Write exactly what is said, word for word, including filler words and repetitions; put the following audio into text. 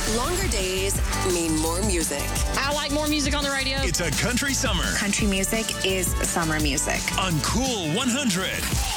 Longer days mean more music. I like more music on the radio. It's a country summer Country music is summer music. on Cool one hundred.